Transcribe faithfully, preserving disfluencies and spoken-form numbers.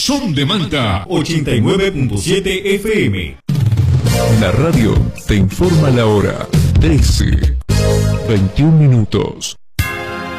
Son de Malta ochenta y nueve punto siete F M. La radio te informa la hora. trece, veintiún minutos.